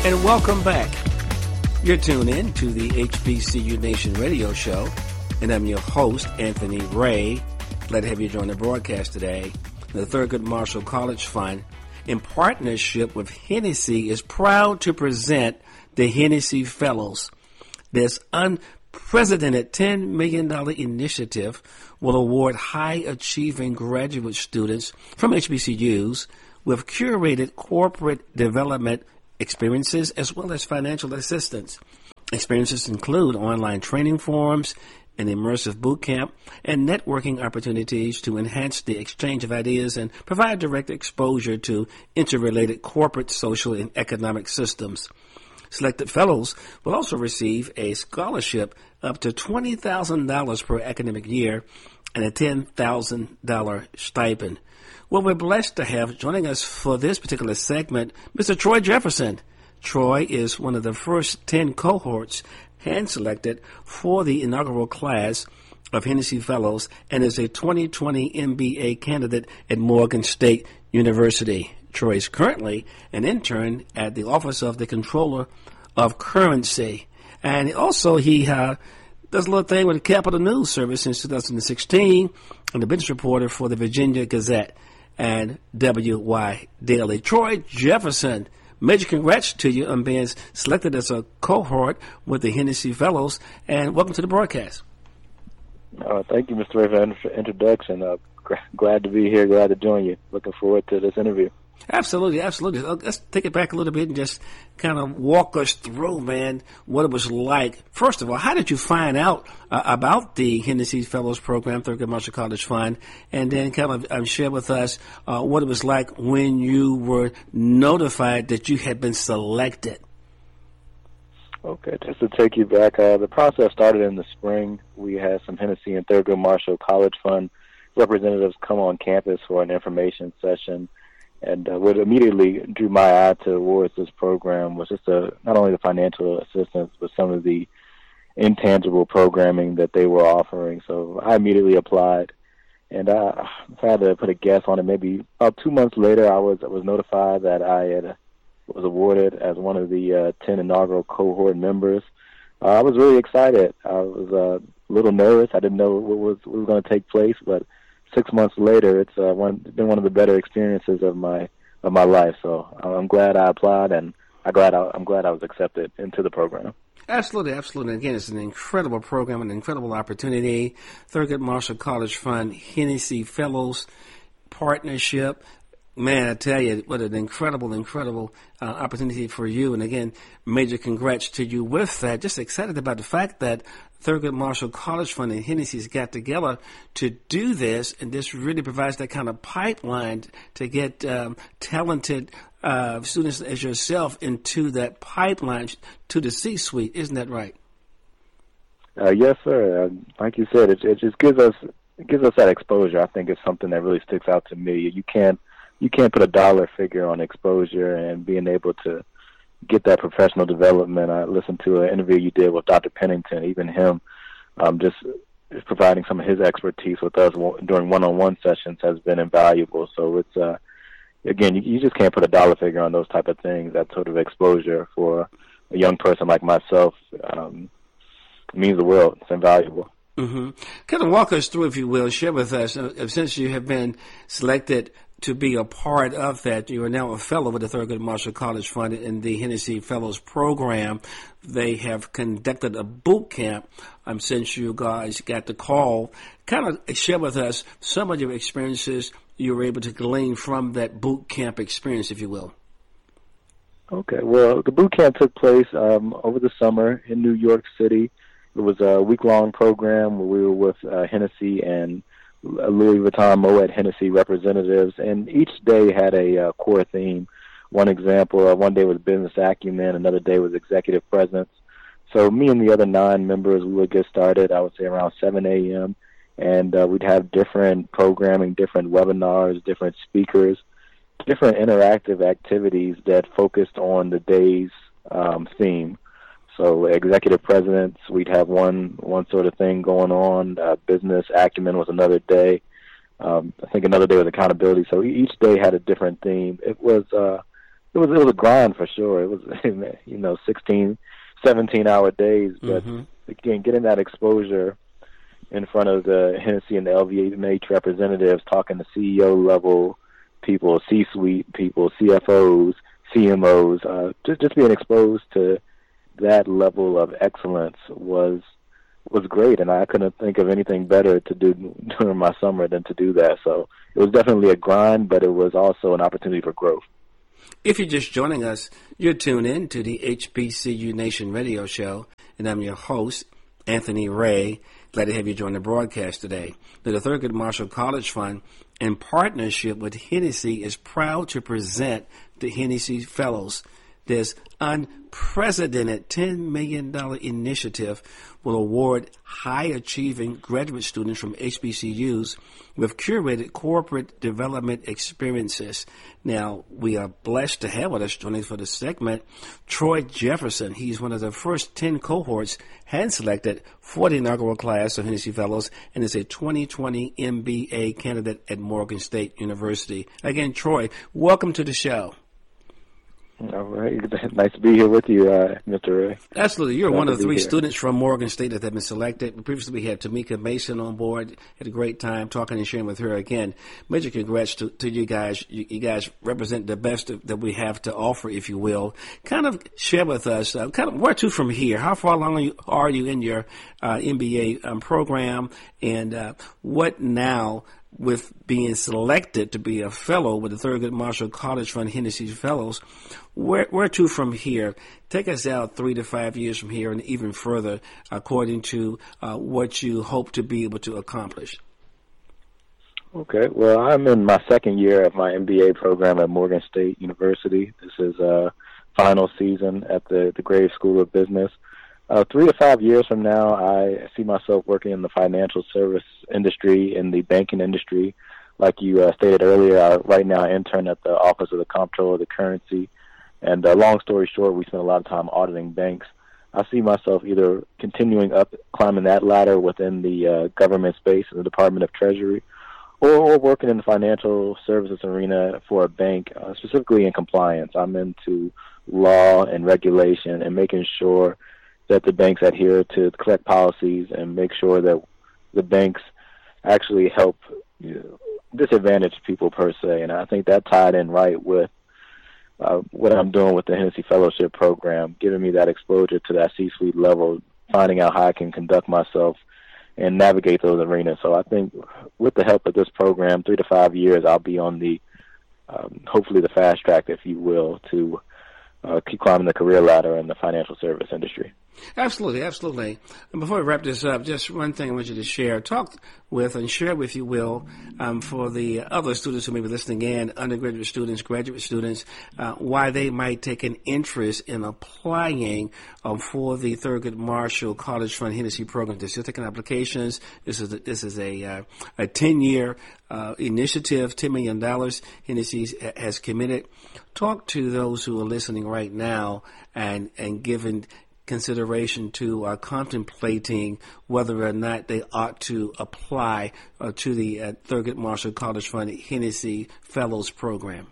And welcome back. You're tuned in to the HBCU Nation radio show, and I'm your host, Anthony Ray. Glad to have you join the broadcast today. The Thurgood Marshall College Fund, in partnership with Hennessy, is proud to present the Hennessy Fellows. This unprecedented $10 million initiative will award high-achieving graduate students from HBCUs with curated corporate development experiences as well as financial assistance. Experiences include online training forums, an immersive boot camp, and networking opportunities to enhance the exchange of ideas and provide direct exposure to interrelated corporate, social, and economic systems. Selected fellows will also receive a scholarship up to $20,000 per academic year and a $10,000 stipend. Well, we're blessed to have joining us for this particular segment Mr. Troy Jefferson. Troy is one of the first 10 cohorts hand-selected for the inaugural class of Hennessy Fellows and is a 2020 MBA candidate at Morgan State University. Troy is currently an intern at the Office of the Controller of Currency. And also he does a little thing with the Capital News Service since 2016 and a business reporter for the Virginia Gazette and WY Daily. Troy Jefferson, major congrats to you on being selected as a cohort with the Hennessy Fellows, and welcome to the broadcast. Thank you, Mr. Ray, for the introduction. Glad to be here, glad to join you. Looking forward to this interview. Absolutely, absolutely. Let's take it back a little bit and just kind of walk us through, man, what it was like. First of all, how did you find out about the Hennessy Fellows Program, Thurgood Marshall College Fund, and then kind of share with us what it was like when you were notified that you had been selected? Okay, just to take you back, the process started in the spring. We had some Hennessy and Thurgood Marshall College Fund representatives come on campus for an information session. And what immediately drew my eye towards this program was just not only the financial assistance, but some of the intangible programming that they were offering. So I immediately applied, and if I had to put a guess on it, maybe about 2 months later, I was notified that I was awarded as one of the 10 inaugural cohort members. I was really excited. I was a little nervous. I didn't know what was going to take place, but 6 months later, it's been one of the better experiences of my life. So I'm glad I applied, and I'm glad I was accepted into the program. Absolutely, absolutely. Again, it's an incredible program, an incredible opportunity. Thurgood Marshall College Fund, Hennessy Fellows partnership. Man, I tell you, what an incredible opportunity for you. And again, major congrats to you with that. Just excited about the fact that Thurgood Marshall College Fund and Hennessy's got together to do this, and this really provides that kind of pipeline to get talented students as yourself into that pipeline to the C-suite. Isn't that right? Yes, sir. Like you said, it just gives us that exposure. I think it's something that really sticks out to me. You can't put a dollar figure on exposure and being able to get that professional development. I listened to an interview you did with Dr. Pennington, even him, just providing some of his expertise with us during one-on-one sessions has been invaluable. So it's, again, you just can't put a dollar figure on those type of things. That sort of exposure for a young person like myself means the world. It's invaluable. Mm-hmm. Kind of walk us through, if you will, share with us, since you have been selected to be a part of that. You are now a fellow with the Thurgood Marshall College Fund in the Hennessy Fellows Program. They have conducted a boot camp since you guys got the call. Kind of share with us some of your experiences you were able to glean from that boot camp experience, if you will. Okay, well, the boot camp took place over the summer in New York City. It was a week-long program where we were with Hennessy and Louis Vuitton Moet Hennessy representatives, and each day had a core theme. One example, one day was business acumen, another day was executive presence. So me and the other 9 members, we would get started, I would say, around 7 a.m., and we'd have different programming, different webinars, different speakers, different interactive activities that focused on the day's theme. So executive presidents, we'd have one sort of thing going on. Business acumen was another day. I think another day was accountability. So each day had a different theme. It was was a grind for sure. It was 16, 17-hour days, but again, getting that exposure in front of the Hennessy and the LVMH representatives, talking to CEO level people, C-suite people, CFOs, CMOs, just being exposed to that level of excellence was great, and I couldn't think of anything better to do during my summer than to do that. So it was definitely a grind, but it was also an opportunity for growth. If you're just joining us, you're tuned in to the HBCU Nation radio show, and I'm your host, Anthony Ray. Glad to have you join the broadcast today. Now, the Thurgood Marshall College Fund, in partnership with Hennessy, is proud to present the Hennessy Fellows. This unprecedented $10 million initiative will award high-achieving graduate students from HBCUs with curated corporate development experiences. Now, we are blessed to have with us joining for the segment Troy Jefferson. He's one of the first 10 cohorts hand-selected for the inaugural class of Hennessy Fellows and is a 2020 MBA candidate at Morgan State University. Again, Troy, welcome to the show. All right. Nice to be here with you, Mr. Ray. Absolutely. You're one of the 3 students from Morgan State that have been selected. Previously, we had Tamika Mason on board. Had a great time talking and sharing with her again. Major congrats to you guys. You guys represent the best that we have to offer, if you will. Kind of share with us, where to from here? How far along are you in your MBA program? And what now, with being selected to be a fellow with the Thurgood Marshall College Fund Hennessy Fellows, where to from here? Take us out 3 to 5 years from here and even further, according to what you hope to be able to accomplish. Okay. Well, I'm in my second year of my MBA program at Morgan State University. This is final season at the Graves School of Business. 3 to 5 years from now, I see myself working in the financial service industry, in the banking industry. Like you stated earlier, I right now intern at the Office of the Comptroller of the Currency. And long story short, we spend a lot of time auditing banks. I see myself either continuing up, climbing that ladder within the government space in the Department of Treasury, or working in the financial services arena for a bank, specifically in compliance. I'm into law and regulation and making sure that the banks adhere to the correct policies and make sure that the banks actually help disadvantaged people per se. And I think that tied in right with what I'm doing with the Hennessy Fellowship Program, giving me that exposure to that C-suite level, finding out how I can conduct myself and navigate those arenas. So I think with the help of this program, 3 to 5 years, I'll be on the, hopefully the fast track, if you will, to keep climbing the career ladder in the financial service industry. Absolutely, absolutely. And before we wrap this up, just one thing I want you to share. Talk with and share with, you will, for the other students who may be listening in, undergraduate students, graduate students, why they might take an interest in applying for the Thurgood Marshall College Fund Hennessy program. They're still taking applications. This is a 10-year initiative, $10 million Hennessy has committed. Talk to those who are listening right now and given consideration to contemplating whether or not they ought to apply to the Thurgood Marshall College Fund Hennessy Fellows Program.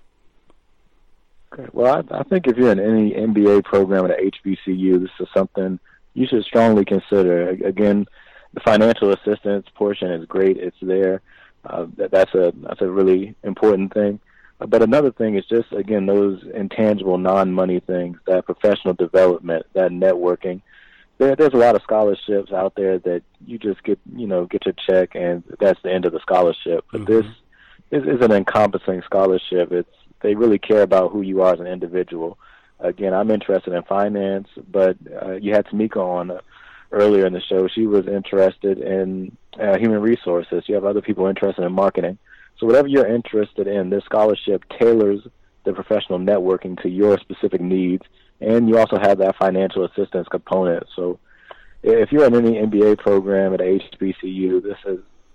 Okay. Well, I think if you're in any MBA program at HBCU, this is something you should strongly consider. Again, the financial assistance portion is great. It's there. That's a really important thing. But another thing is just, again, those intangible non-money things, that professional development, that networking. There's a lot of scholarships out there that you just get your check and that's the end of the scholarship. But this is an encompassing scholarship. They really care about who you are as an individual. Again, I'm interested in finance, but you had Tamika on earlier in the show. She was interested in human resources. You have other people interested in marketing. So whatever you're interested in, this scholarship tailors the professional networking to your specific needs, and you also have that financial assistance component. So if you're in any MBA program at HBCU, this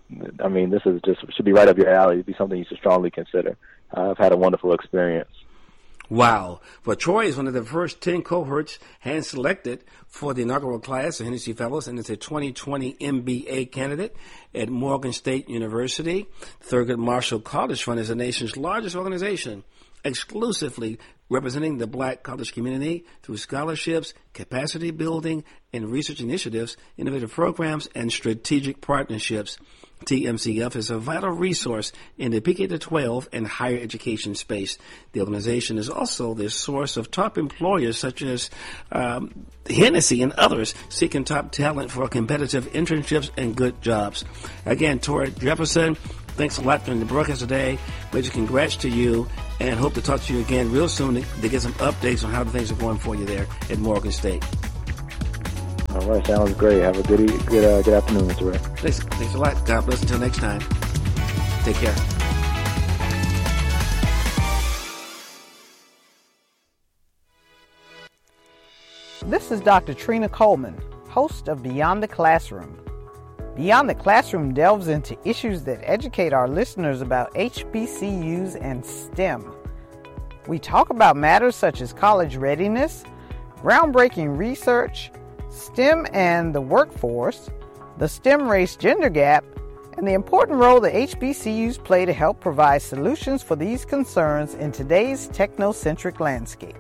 is just should be right up your alley. It'd be something you should strongly consider. I've had a wonderful experience. Wow. Well, Troy is one of the first 10 cohorts hand-selected for the inaugural class of Hennessy Fellows, and is a 2020 MBA candidate at Morgan State University. Thurgood Marshall College Fund is the nation's largest organization exclusively representing the Black college community through scholarships, capacity building, and research initiatives, innovative programs, and strategic partnerships. TMCF is a vital resource in the PK-12 and higher education space. The organization is also the source of top employers such as Hennessy and others seeking top talent for competitive internships and good jobs. Again, Tori Jefferson, thanks a lot for the broadcast today. Major congrats to you, and hope to talk to you again real soon to get some updates on how the things are going for you there at Morgan State. All right, sounds great. Have a good afternoon, Mr. Ray. Thanks a lot. God bless. Until next time. Take care. This is Dr. Trina Coleman, host of Beyond the Classroom. Beyond the Classroom delves into issues that educate our listeners about HBCUs and STEM. We talk about matters such as college readiness, groundbreaking research, STEM and the workforce, the STEM race-gender gap, and the important role that HBCUs play to help provide solutions for these concerns in today's technocentric landscape.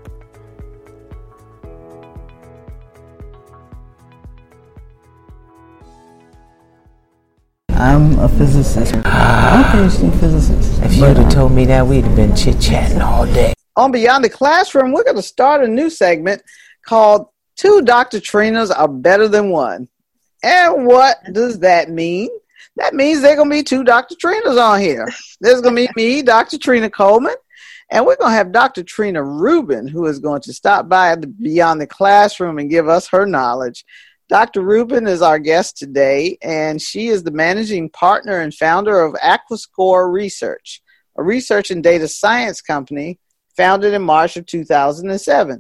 I'm a physicist. I'm a PhD physicist. If you'd have told me that, we'd have been chit-chatting all day. On Beyond the Classroom, we're going to start a new segment called Two Dr. Trinas Are Better Than One. And what does that mean? That means there are going to be two Dr. Trinas on here. There's going to be me, Dr. Trina Coleman, and we're going to have Dr. Trina Rubin, who is going to stop by Beyond the Classroom and give us her knowledge. Dr. Rubin is our guest today, and she is the managing partner and founder of Aquascore Research, a research and data science company founded in March of 2007.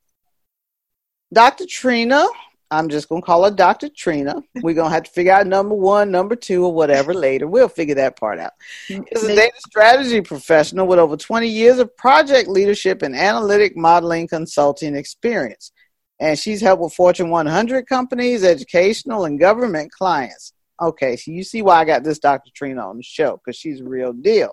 Dr. Trina, I'm just going to call her Dr. Trina. We're going to have to figure out number one, number two, or whatever later. We'll figure that part out. She's a data strategy professional with over 20 years of project leadership and analytic modeling consulting experience. And she's helped with Fortune 100 companies, educational, and government clients. Okay, so you see why I got this Dr. Trina on the show, because she's a real deal.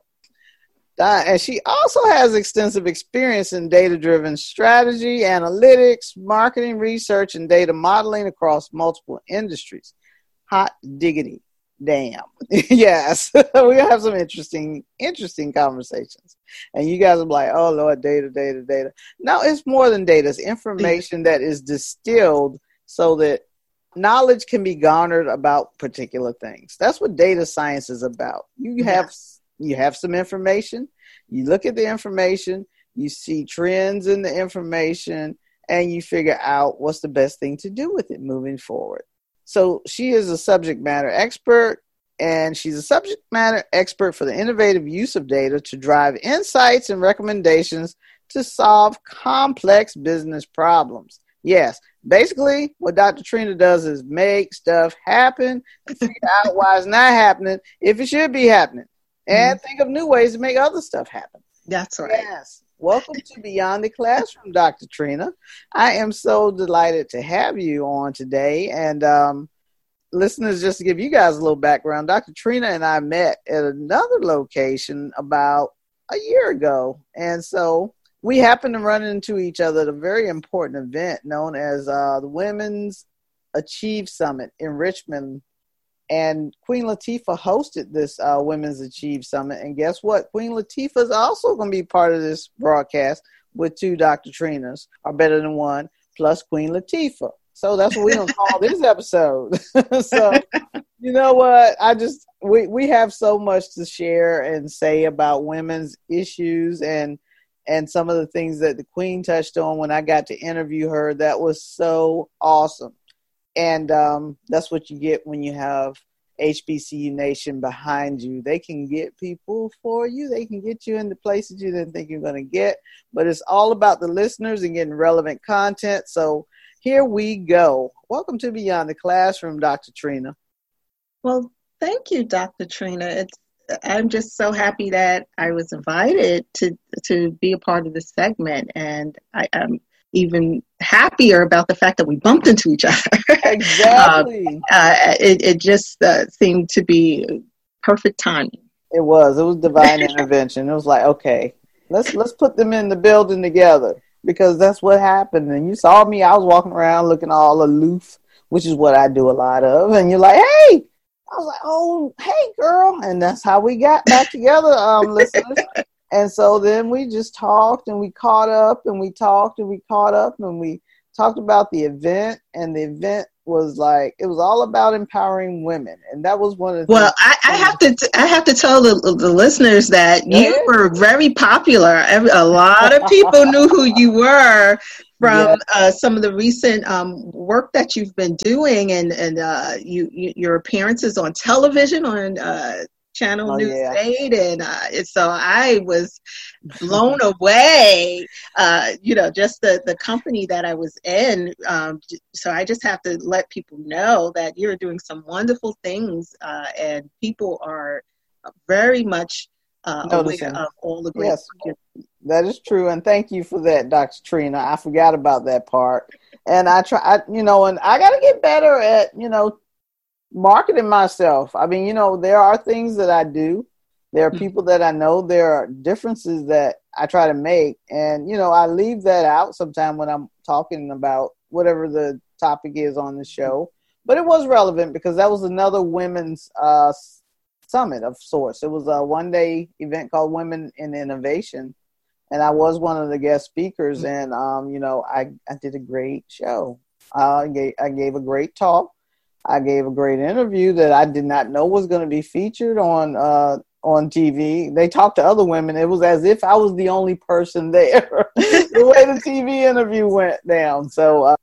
And she also has extensive experience in data-driven strategy, analytics, marketing research, and data modeling across multiple industries. Hot diggity. Damn. Yes. We're going to have some interesting conversations. And you guys will be like, oh, Lord, data. No, it's more than data. It's information that is distilled so that knowledge can be garnered about particular things. That's what data science is about. You have some information. You look at the information. You see trends in the information. And you figure out what's the best thing to do with it moving forward. So she is a subject matter expert, and she's a subject matter expert for the innovative use of data to drive insights and recommendations to solve complex business problems. Yes, basically what Dr. Trina does is make stuff happen, figure out why it's not happening, if it should be happening, and think of new ways to make other stuff happen. That's right. Yes. Welcome to Beyond the Classroom, Dr. Trina. I am so delighted to have you on today. And listeners, just to give you guys a little background, Dr. Trina and I met at another location about a year ago. And so we happened to run into each other at a very important event known as the Women's Achieve Summit in Richmond. And Queen Latifah hosted this Women's Achieve Summit. And guess what? Queen Latifah is also going to be part of this broadcast with two Dr. Trinas Are Better Than One, plus Queen Latifah. So that's what we're going to call this episode. So, you know what? We have so much to share and say about women's issues and some of the things that the Queen touched on when I got to interview her. That was so awesome. And that's what you get when you have HBCU Nation behind you. They can get people for you. They can get you into places you didn't think you're going to get. But it's all about the listeners and getting relevant content. So here we go. Welcome to Beyond the Classroom, Dr. Trina. Well, thank you, Dr. Trina. I'm just so happy that I was invited to be a part of this segment. And I'm even happier about the fact that we bumped into each other. Exactly. It just seemed to be perfect timing. It was divine intervention. It was like, okay, Let's put them in the building together, because that's what happened. And you saw me, I was walking around looking all aloof, which is what I do a lot of. And you're like, hey, I was like, oh, hey, girl. And that's how we got back together, listeners. And so then we just talked and we caught up and we talked and we caught up and we talked about the event. And the event was like, it was all about empowering women. And that was one of the Well, I have to tell the listeners that you were very popular. A lot of people knew who you were from some of the recent work that you've been doing, and your appearances on television on Channel News 8, and so I was blown away. Just the company that I was in. So I just have to let people know that you're doing some wonderful things, and people are very much aware of all the great. Yes, that is true, and thank you for that, Dr. Trina. I forgot about that part, and and I got to get better at marketing myself. I mean, there are things that I do. There are people that I know. There are differences that I try to make. And, I leave that out sometime when I'm talking about whatever the topic is on the show. But it was relevant because that was another women's summit of sorts. It was a one-day event called Women in Innovation. And I was one of the guest speakers. And, I did a great show. I gave a great talk. I gave a great interview that I did not know was going to be featured on TV. They talked to other women. It was as if I was the only person there, the way the TV interview went down. So,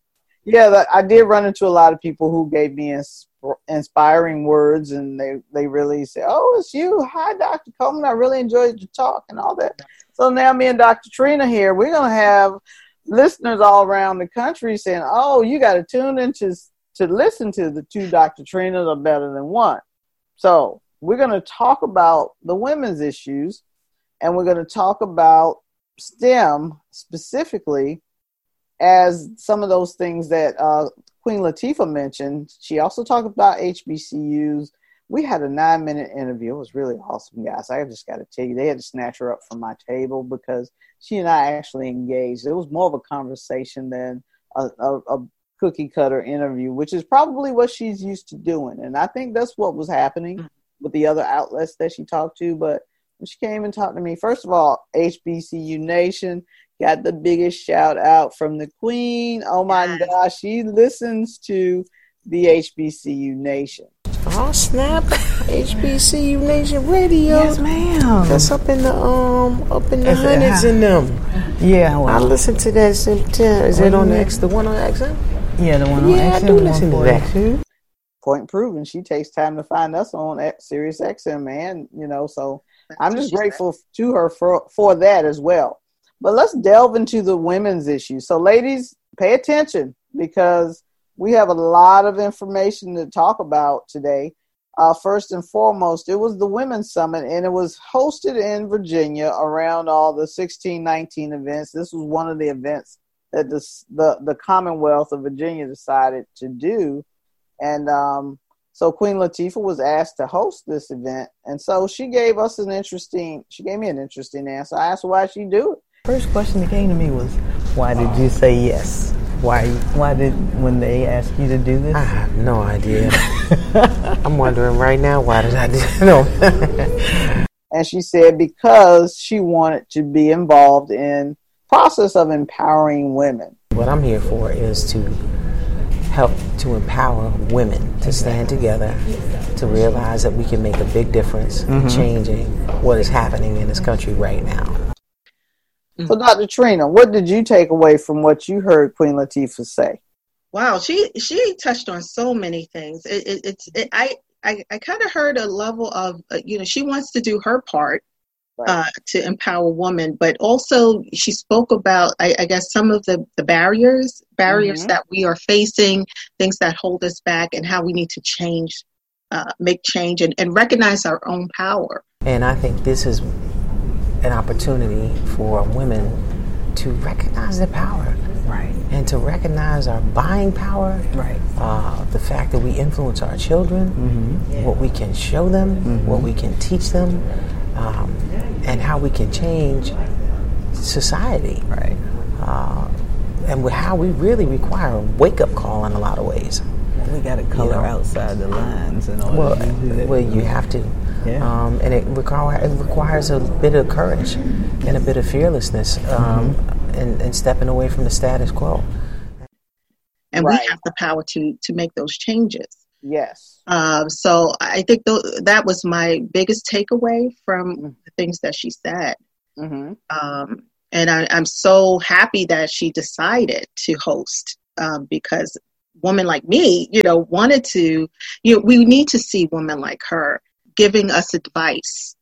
I did run into a lot of people who gave me inspiring words, and they really said, oh, it's you. Hi, Dr. Coleman. I really enjoyed your talk and all that. So now me and Dr. Trina here, we're going to have listeners all around the country saying, oh, you got to tune into to listen to the two Dr. Trinas are better than one. So we're going to talk about the women's issues, and we're going to talk about STEM specifically as some of those things that Queen Latifah mentioned. She also talked about HBCUs. We had a 9-minute interview. It was really awesome, guys. I just got to tell you, they had to snatch her up from my table because she and I actually engaged. It was more of a conversation than a cookie cutter interview, which is probably what she's used to doing. And I think that's what was happening with the other outlets that she talked to. But when she came and talked to me, first of all, HBCU Nation got the biggest shout out from the Queen. Oh my gosh, she listens to the HBCU Nation. Oh snap! HBCU Nation Radio. Yes, ma'am. That's up in the hundreds in them. Yeah, well, I listen to that sometimes. Is it on the one on XM? Yeah, the one on XM. Yeah, I do listen to that. Point proven. She takes time to find us on Sirius XM, man. So I'm just grateful to her for that as well. But let's delve into the women's issue. So, ladies, pay attention because we have a lot of information to talk about today. First and foremost, it was the Women's Summit, and it was hosted in Virginia around all the 1619 events. This was one of the events that the Commonwealth of Virginia decided to do. And so Queen Latifah was asked to host this event. And so she gave me an interesting answer. I asked her why she do it. First question that came to me was, why did you say yes? Why when they asked you to do this? I have no idea. I'm wondering right now, why did I do it? No. And she said because she wanted to be involved in process of empowering women. What I'm here for is to help to empower women to stand together, to realize that we can make a big difference in changing what is happening in this country right now. So, Dr. Trina, what did you take away from what you heard Queen Latifah say? Wow, she touched on so many things. I kind of heard a level of she wants to do her part to empower women, but also she spoke about I guess some of the barriers that we are facing, things that hold us back, and how we need to change, make change, and recognize our own power. And I think this is an opportunity for women to recognize their power, right, and to recognize our buying power, right. The fact that we influence our children, what we can show them, what we can teach them, and how we can change society. Right. And how we really require a wake-up call in a lot of ways. We got to color outside the lines in order to do that. Well, you have to. Yeah. And it requires a bit of courage and a bit of fearlessness and stepping away from the status quo. And we have the power to make those changes. Yes. So I think that was my biggest takeaway from the things that she said. Mm-hmm. And I'm so happy that she decided to host because women like me, wanted to, we need to see women like her giving us advice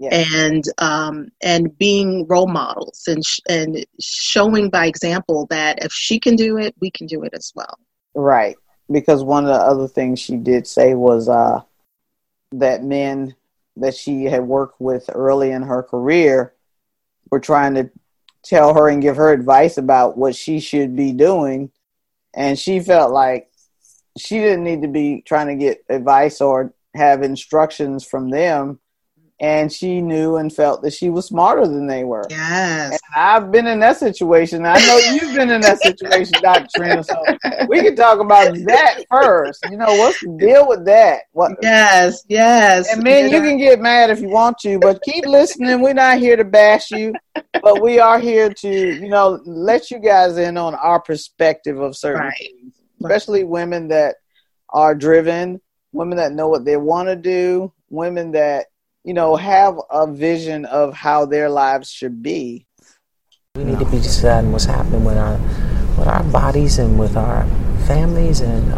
and being role models and showing by example that if she can do it, we can do it as well. Right. Because one of the other things she did say was that men that she had worked with early in her career were trying to tell her and give her advice about what she should be doing. And she felt like she didn't need to be trying to get advice or have instructions from them. And she knew and felt that she was smarter than they were. Yes. And I've been in that situation. I know you've been in that situation, Dr. Trina. So we can talk about that first. What's the deal with that? Yes. And men, you can get mad if you want to, but keep listening. We're not here to bash you, but we are here to, let you guys in on our perspective of certain things, especially women that are driven, women that know what they want to do, women that, have a vision of how their lives should be. We need to be deciding what's happening with our bodies and with our families and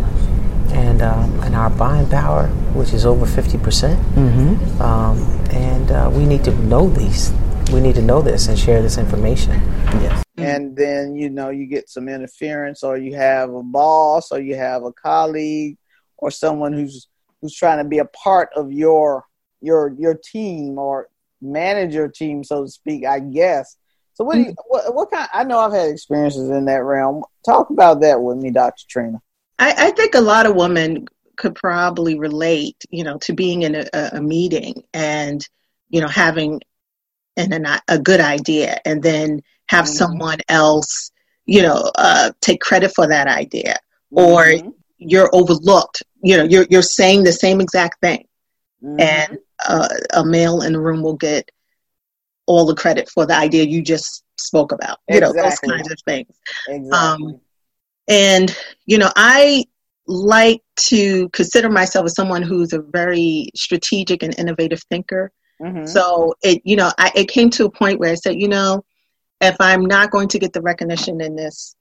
our buying power, which is over 50%. Mm-hmm. And we need to know these. We need to know this and share this information. Yes. And then, you get some interference, or you have a boss, or you have a colleague, or someone who's trying to be a part of your team or manage your team, so to speak, I guess. So what kind? I know I've had experiences in that realm. Talk about that with me, Dr. Trina. I think a lot of women could probably relate, to being in a meeting and, having a good idea, and then have someone else, take credit for that idea, or you're overlooked. You're saying the same exact thing, and a male in the room will get all the credit for the idea you just spoke about. Those kinds of things. Exactly. And I like to consider myself as someone who's a very strategic and innovative thinker. Mm-hmm. So it came to a point where I said, if I'm not going to get the recognition in this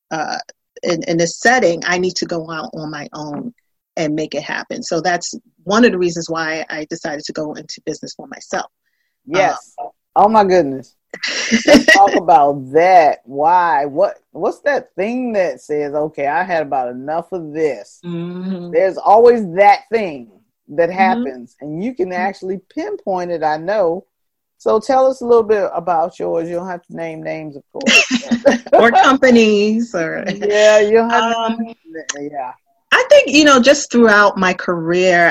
in this setting, I need to go out on my own and make it happen. So that's one of the reasons why I decided to go into business for myself. Yes. Oh my goodness. Let's talk about that. Why? What's that thing that says, okay, I had about enough of this? Mm-hmm. There's always that thing that happens, and you can actually pinpoint it, I know. So tell us a little bit about yours. You don't have to name names, of course. Or companies. Or yeah, you don't have to yeah. I think, just throughout my career,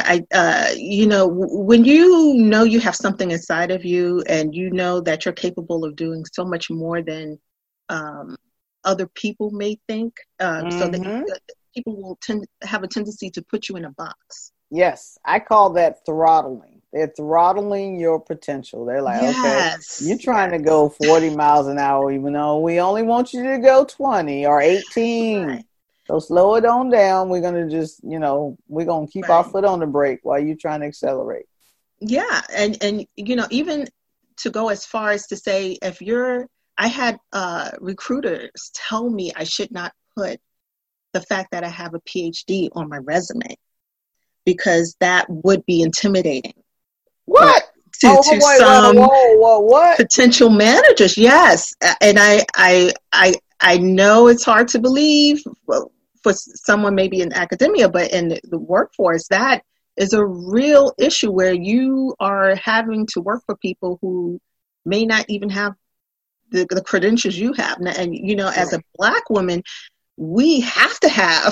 when you have something inside of you and you know that you're capable of doing so much more than other people may think, so that people will have a tendency to put you in a box. Yes, I call that throttling. They're throttling your potential. They're like, okay, you're trying to go 40 miles an hour, even though we only want you to go 20 or 18. Right. So slow it on down. We're going to just, we're going to keep our foot on the brake while you're trying to accelerate. Yeah. And even to go as far as to say, I had recruiters tell me I should not put the fact that I have a PhD on my resume because that would be intimidating. What? To some potential managers. Yes. And I know it's hard to believe for someone maybe in academia, but in the workforce, that is a real issue where you are having to work for people who may not even have the credentials you have. And, as a Black woman, we have to have,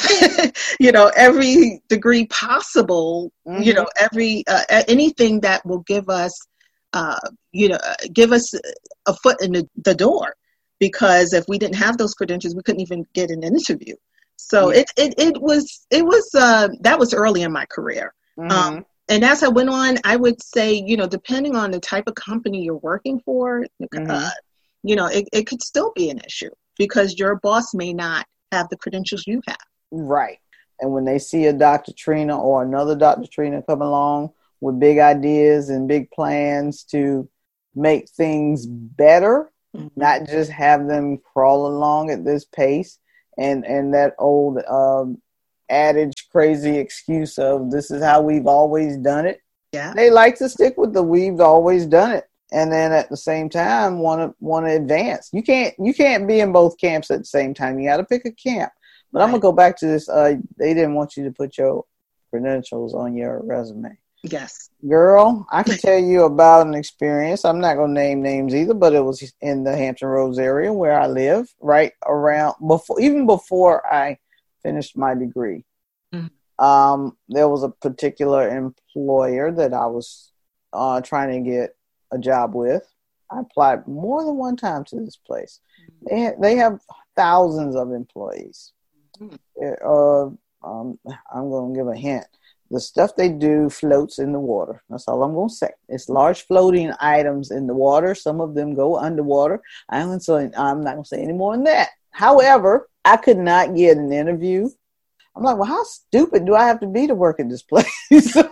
every degree possible, every anything that will give us give us a foot in the door, because if we didn't have those credentials, we couldn't even get an interview. So it was that was early in my career. Mm-hmm. And as I went on, I would say, depending on the type of company you're working for, it could still be an issue, because your boss may not have the credentials you have. Right. And when they see a Dr. Trina or another Dr. Trina come along with big ideas and big plans to make things better, not just have them crawl along at this pace, and that old adage, crazy excuse of this is how we've always done it. Yeah. They like to stick with the we've always done it, and then at the same time want to advance. You can't be in both camps at the same time. You got to pick a camp. But I'm gonna go back to this. They didn't want you to put your credentials on your resume. Yes. Girl, I can tell you about an experience. I'm not gonna name names either, but it was in the Hampton Roads area where I live, right around before I finished my degree. Mm-hmm. There was a particular employer that I was trying to get a job with. I applied more than one time to this place. They have thousands of employees. I'm going to give a hint. The stuff they do floats in the water. That's all I'm going to say. It's large floating items in the water. Some of them go underwater. I'm not going to say any more than that. However, I could not get an interview. I'm like, well, how stupid do I have to be to work at this place? Love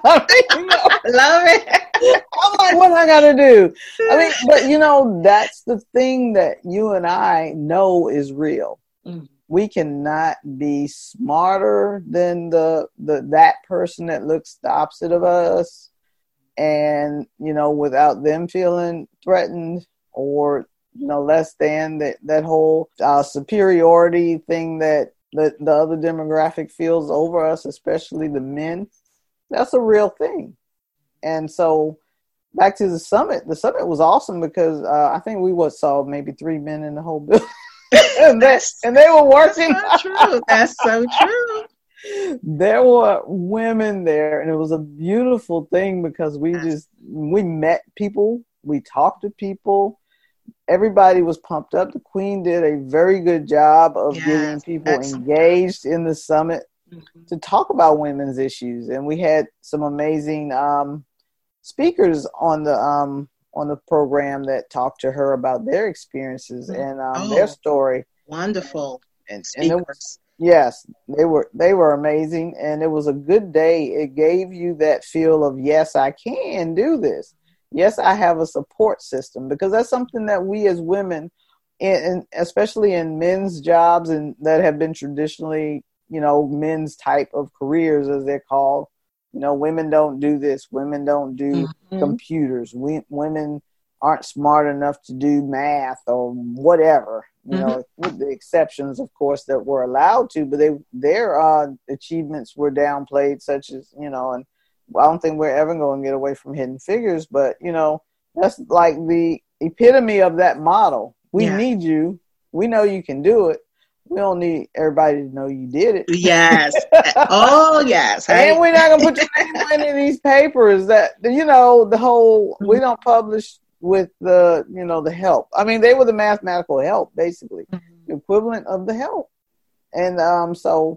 it. I'm like, what I got to do? I mean, but that's the thing that you and I know is real. Mm-hmm. We cannot be smarter than that person that looks the opposite of us, and without them feeling threatened or less than that whole superiority thing that the other demographic feels over us, especially the men. That's a real thing. And so back to the summit. The summit was awesome because I think we saw maybe 3 men in the whole building. and they were working. That's so true. That's so true. There were women there, and it was a beautiful thing because we met people, we talked to people. Everybody was pumped up. The Queen did a very good job of getting people engaged in the summit to talk about women's issues, and we had some amazing speakers on the program that talked to her about their experiences and their story. Wonderful. And yes, they were amazing, and it was a good day. It gave you that feel of, yes, I can do this. Yes, I have a support system, because that's something that we as women, and especially in men's jobs and that have been traditionally, men's type of careers, as they're called. Women don't do this. Women don't do computers. Women aren't smart enough to do math or whatever. With the exceptions, of course, that were allowed to, but their achievements were downplayed, such as, and I don't think we're ever going to get away from Hidden Figures, but, that's like the epitome of that model. We need you. We know you can do it. We don't need everybody to know you did it. Yes. Oh, yes. And we're not going to put your name in any of these papers that, the whole, we don't publish with the help. I mean, they were the mathematical help, basically, the equivalent of the help. And so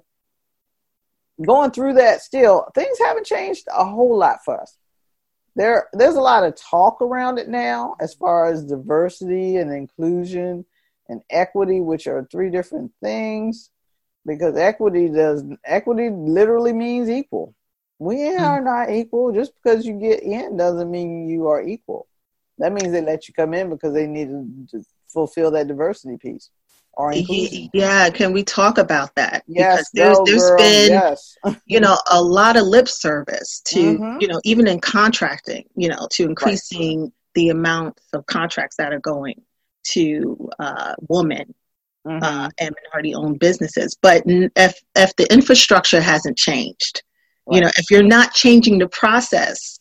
going through that still, things haven't changed a whole lot for us. There's a lot of talk around it now as far as diversity and inclusion and equity, which are 3 different things, because equity literally means equal. We are not equal. Just because you get in doesn't mean you are equal. That means they let you come in because they need to fulfill that diversity piece or inclusion. Yeah, can we talk about that? Yes, because there's been a lot of lip service to even in contracting, to increasing the amount of contracts that are going to women and minority-owned businesses. But if the infrastructure hasn't changed, if you're not changing the process,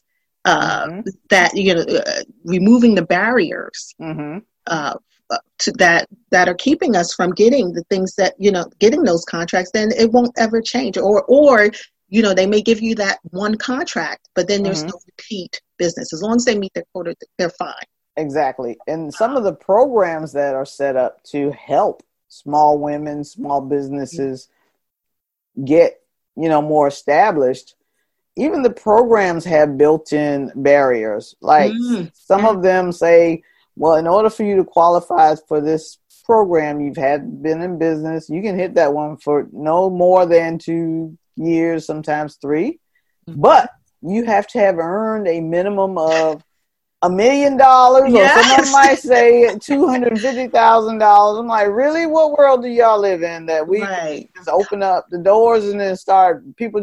that removing the barriers to that are keeping us from getting the things that getting those contracts, then it won't ever change. Or they may give you that one contract, but then there's no repeat business. As long as they meet their quota, they're fine. Exactly. And some of the programs that are set up to help small women, small businesses get, more established, even the programs have built-in barriers. Like some of them say, well, in order for you to qualify for this program, you've been in business, you can hit that one for no more than 2 years, sometimes 3. But you have to have earned a minimum of $1 million, or someone might say $250,000. I'm like, really? What world do y'all live in that we just open up the doors and then start people